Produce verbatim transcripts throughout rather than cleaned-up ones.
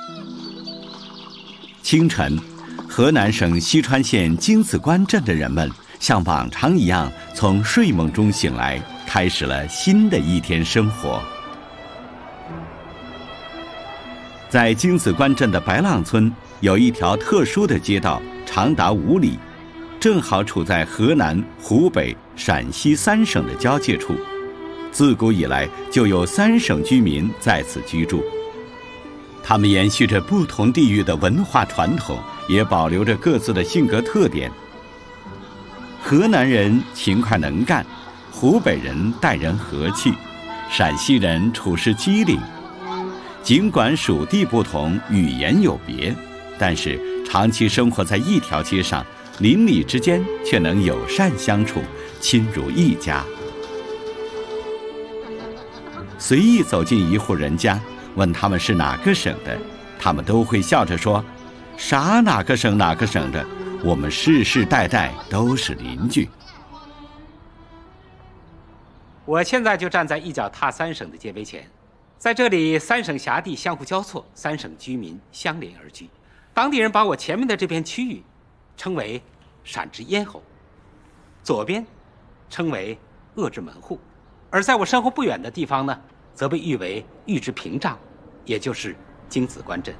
清晨，河南省西川县京子关镇的人们像往常一样从睡梦中醒来，开始了新的一天生活。在京子关镇的白浪村，有一条特殊的街道，长达五里，正好处在河南、湖北、陕西三省的交界处。自古以来就有三省居民在此居住，他们延续着不同地域的文化传统，也保留着各自的性格特点。河南人勤快能干，湖北人待人和气，陕西人处事机灵。尽管属地不同，语言有别，但是长期生活在一条街上，邻里之间却能友善相处，亲如一家。随意走进一户人家，问他们是哪个省的，他们都会笑着说：“啥哪个省哪个省的，我们世世代代都是邻居。” 我现在就站在一脚踏三省的界碑前，在这里，三省辖地相互交错，三省居民相邻而居。当地人把我前面的这片区域称为陕之咽喉，左边称为鄂之门户，而在我身后不远的地方呢，则被誉为豫之屏障，也就是京子关镇。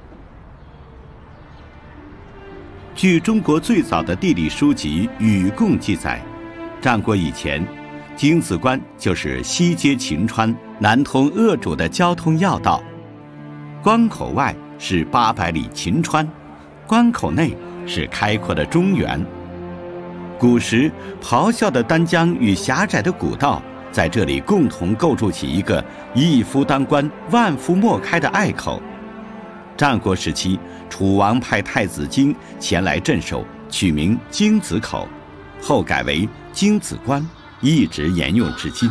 据中国最早的地理书籍《禹贡》记载，战国以前，京子关就是西接秦川、南通鄂主的交通要道。关口外是八百里秦川，关口内是开阔的中原。古时，咆哮的丹江与狭窄的古道在这里共同构筑起一个一夫当关、万夫莫开的隘口。战国时期，楚王派太子京前来镇守，取名京子口，后改为京子关，一直沿用至今。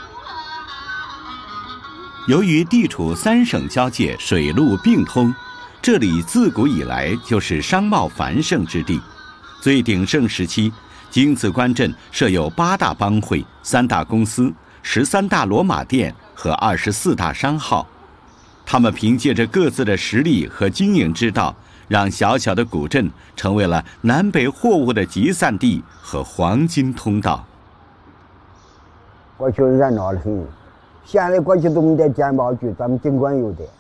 由于地处三省交界，水陆并通，这里自古以来就是商贸繁盛之地。最鼎盛时期，京子关镇设有八大帮会、三大公司、十三大骡马店和二十四大商号。他们凭借着各自的实力和经营之道，让小小的古镇成为了南北货物的集散地和黄金通道。 过去热闹得很，现在过去都没得鉴宝局，咱们尽管有的。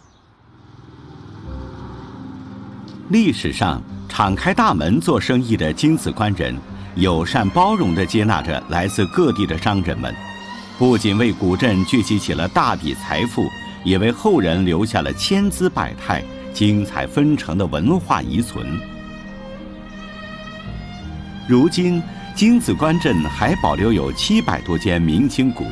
历史上，敞开大门做生意的京子关人，友善包容地接纳着来自各地的商人们，不仅为古镇聚集起了大笔财富，也为后人留下了千姿百态、精彩纷呈的文化遗存。如今，京子关镇还保留有七百多间明清古